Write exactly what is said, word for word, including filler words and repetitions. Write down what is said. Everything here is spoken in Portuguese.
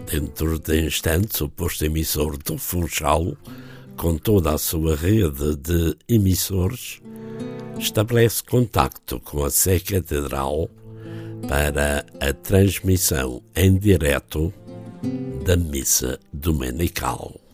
Dentro de instantes, o posto emissor do Funchal, com toda a sua rede de emissores, estabelece contacto com a Sé Catedral para a transmissão em direto da missa dominical.